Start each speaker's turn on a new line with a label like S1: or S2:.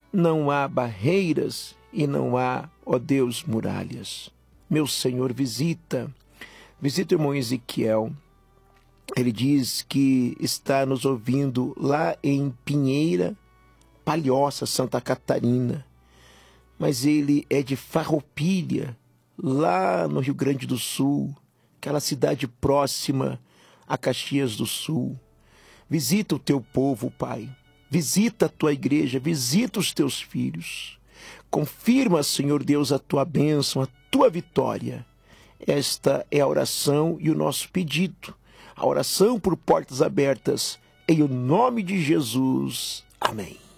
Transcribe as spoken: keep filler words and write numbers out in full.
S1: não há barreiras e não há, ó Deus, muralhas. Meu Senhor, visita, visita o irmão Ezequiel. Ele diz que está nos ouvindo lá em Pinheira, Palhoça, Santa Catarina. Mas ele é de Farroupilha, lá no Rio Grande do Sul, aquela cidade próxima a Caxias do Sul. Visita o teu povo, Pai. Visita a tua igreja, visita os teus filhos. Confirma, Senhor Deus, a tua bênção, a tua vitória. Esta é a oração e o nosso pedido. A oração por portas abertas, em o nome de Jesus. Amém.